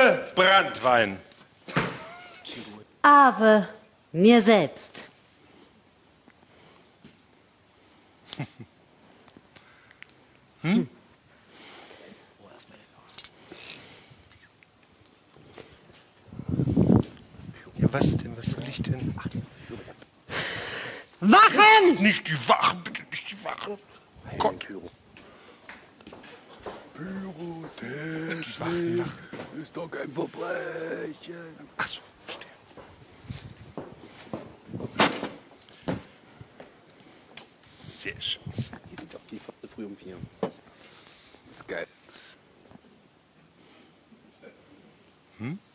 Ave Branntwein. Ave mir selbst. Ja, was denn? Was soll ich denn? Wachen! Nicht die Wachen, bitte nicht die Wachen. Gott. Die Wachen nach. Ist doch kein Verbrechen. Ach so, verstehe. Sehr schön. Hier sieht's auf die früh um 4. Das ist geil.